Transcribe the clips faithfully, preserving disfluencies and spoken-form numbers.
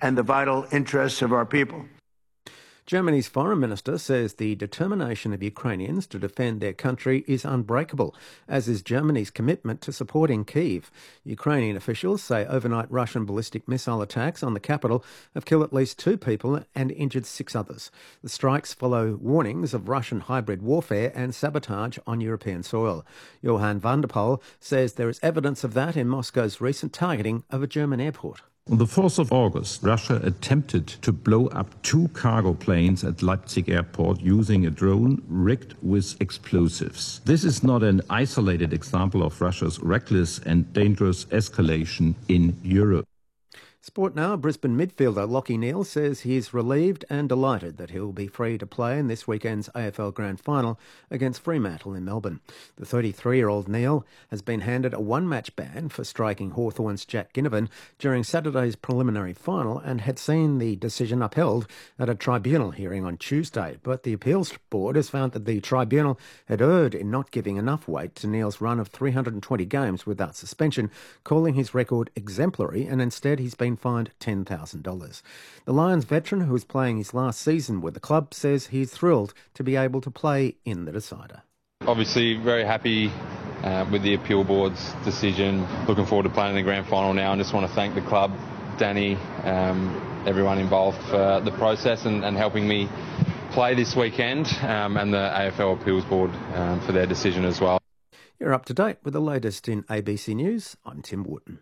and the vital interests of our people. Germany's foreign minister says the determination of Ukrainians to defend their country is unbreakable, as is Germany's commitment to supporting Kyiv. Ukrainian officials say overnight Russian ballistic missile attacks on the capital have killed at least two people and injured six others. The strikes follow warnings of Russian hybrid warfare and sabotage on European soil. Johann van der Poel says there is evidence of that in Moscow's recent targeting of a German airport. On the fourth of August, Russia attempted to blow up two cargo planes at Leipzig airport using a drone rigged with explosives. This is not an isolated example of Russia's reckless and dangerous escalation in Europe. Sport now, Brisbane midfielder Lachie Neale says he is relieved and delighted that he'll be free to play in this weekend's A F L Grand Final against Fremantle in Melbourne. The thirty-three-year-old Neale has been handed a one-match ban for striking Hawthorn's Jack Ginnivan during Saturday's preliminary final and had seen the decision upheld at a tribunal hearing on Tuesday. But the appeals board has found that the tribunal had erred in not giving enough weight to Neale's run of three hundred twenty games without suspension, calling his record exemplary, and instead he's been fined ten thousand dollars. The Lions veteran, who is playing his last season with the club, says he's thrilled to be able to play in the decider. Obviously very happy uh, with the appeal board's decision. Looking forward to playing in the grand final now, and just want to thank the club, Danny, um, everyone involved for the process and, and helping me play this weekend, um, and the A F L appeals board um, for their decision as well. You're up to date with the latest in A B C News. I'm Tim Wooten.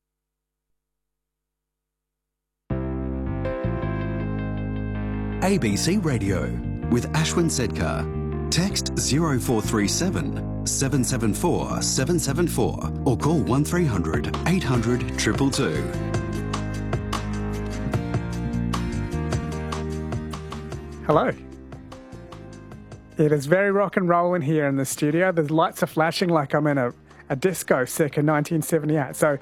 A B C Radio with Ashwin Sedkar. Text zero four three seven, seven seven four, seven seven four or call one three hundred, eight hundred, two two two. Hello. It is very rock and roll in here in the studio. The lights are flashing like I'm in a, a disco circa nineteen seventy-eight. So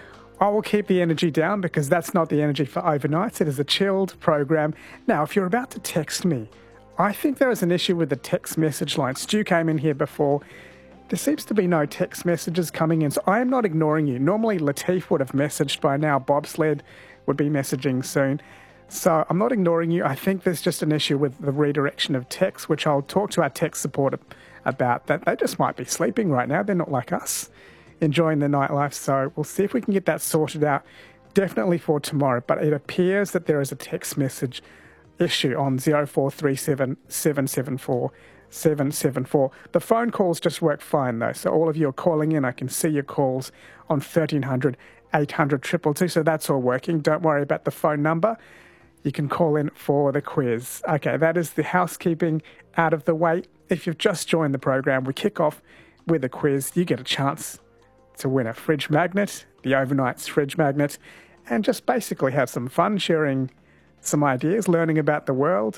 I will keep the energy down because that's not the energy for overnights. It is a chilled program. Now, if you're about to text me, I think there is an issue with the text message line. Stu came in here before. There seems to be no text messages coming in, so I am not ignoring you. Normally, Latif would have messaged by now. Bobsled would be messaging soon. So I'm not ignoring you. I think there's just an issue with the redirection of text, which I'll talk to our tech support about. That they just might be sleeping right now. They're not like us, enjoying the nightlife. So we'll see if we can get that sorted out, definitely for tomorrow. But it appears that there is a text message issue on zero four three seven, seven seven four, seven seven four. The phone calls just work fine, though. So all of you are calling in. I can see your calls on thirteen hundred, eight hundred, two two two. So that's all working. Don't worry about the phone number. You can call in for the quiz. Okay, that is the housekeeping out of the way. If you've just joined the program, we kick off with a quiz. You get a chance to win a fridge magnet, the Overnight's fridge magnet, and just basically have some fun sharing some ideas, learning about the world,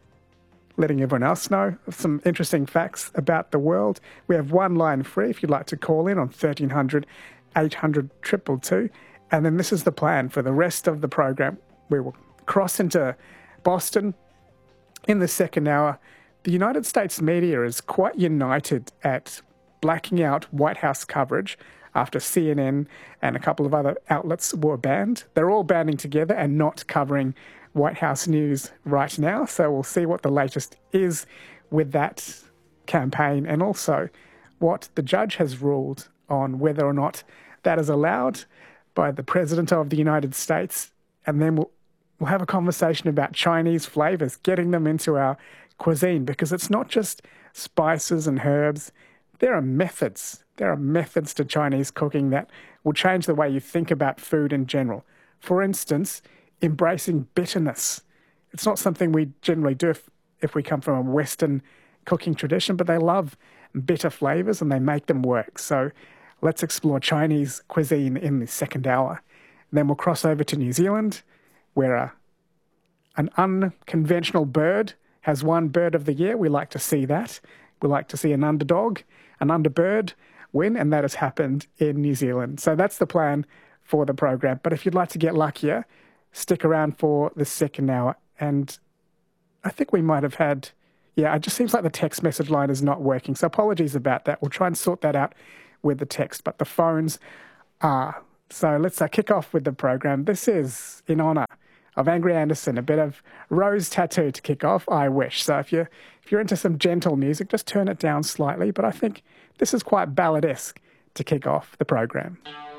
letting everyone else know of some interesting facts about the world. We have one line free if you'd like to call in on thirteen hundred, eight hundred, two two two. And then this is the plan for the rest of the program. We will cross into Boston in the second hour. The United States media is quite united at blacking out White House coverage after C N N and a couple of other outlets were banned. They're all banding together and not covering White House news right now. So we'll see what the latest is with that campaign and also what the judge has ruled on whether or not that is allowed by the President of the United States. And then we'll We'll have a conversation about Chinese flavours, getting them into our cuisine, because it's not just spices and herbs. There are methods. There are methods to Chinese cooking that will change the way you think about food in general. For instance, embracing bitterness. It's not something we generally do if, if we come from a Western cooking tradition, but they love bitter flavours and they make them work. So let's explore Chinese cuisine in the second hour. And then we'll cross over to New Zealand, where a, an unconventional bird has won Bird of the Year. We like to see that. We like to see an underdog, an underbird win, and that has happened in New Zealand. So that's the plan for the program. But if you'd like to get luckier, stick around for the second hour. And I think we might have had, yeah, it just seems like the text message line is not working. So apologies about that. We'll try and sort that out with the text, but the phones are. So let's uh, kick off with the program. This is in honour of Angry Anderson, a bit of Rose Tattoo to kick off, I Wish. So if you're, if you're into some gentle music, just turn it down slightly. But I think this is quite balladesque to kick off the program.